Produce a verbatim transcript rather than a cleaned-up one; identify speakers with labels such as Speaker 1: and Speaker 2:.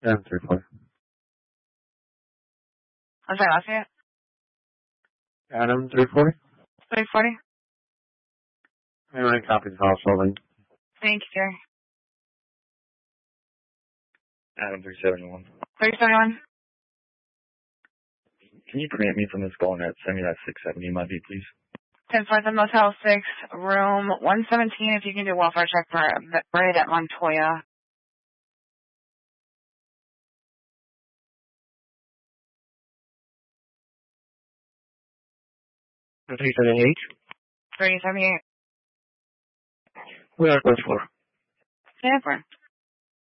Speaker 1: Adam three forty.
Speaker 2: I'm sorry, last name?
Speaker 1: Adam three forty.
Speaker 2: three forty?
Speaker 1: I ran copies of house holding.
Speaker 2: Thank you.
Speaker 3: Adam three seventy-one.
Speaker 2: three seventy-one?
Speaker 3: Can you grant me from this call and send me that six seventy in my V, please?
Speaker 2: ten fourth of Motel six, room one seventeen, if you can do welfare check for Braid at Montoya.
Speaker 1: three seventy-eight.
Speaker 2: three seventy-eight.
Speaker 1: We are close for.
Speaker 2: Stanford.